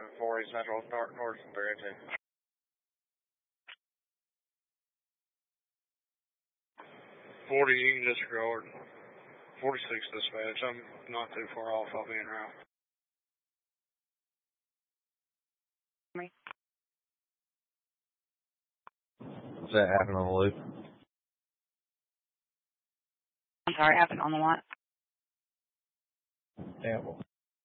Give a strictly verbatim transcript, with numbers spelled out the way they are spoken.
four East Central, north, north, three oh two. forty, you can disregard. forty-six dispatch, I'm not too far off, I'll be en route. What's that happen on the loop? I'm sorry, happened on the what? Yeah, well,